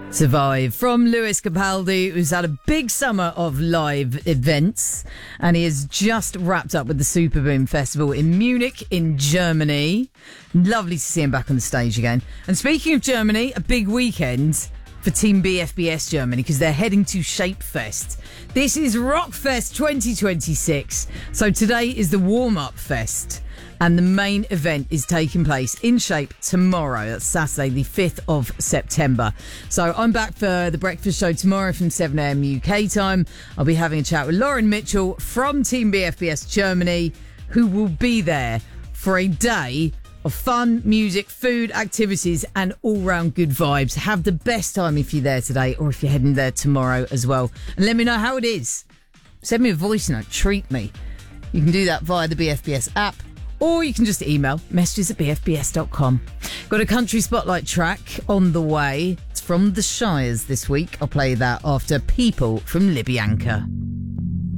Survive from Lewis Capaldi, who's had a big summer of live events, and he has just wrapped up with the Superboom Festival in Munich in Germany. Lovely to see him back on the stage again. And speaking of Germany, a big weekend for Team BFBS Germany because they're heading to Shapefest. This is Rockfest 2026. So today is the warm-up fest. And the main event is taking place in Shape tomorrow. That's Saturday, the 5th of September. So I'm back for the breakfast show tomorrow from 7am UK time. I'll be having a chat with Lauren Mitchell from Team BFBS Germany, who will be there for a day of fun, music, food, activities, and all-round good vibes. Have the best time if you're there today or if you're heading there tomorrow as well. And let me know how it is. Send me a voice note. Treat me. You can do that via the BFBS app. Or you can just email messages@bfbs.com. Got a country spotlight track on the way. It's from the Shires this week. I'll play that after People from Libby Anchor.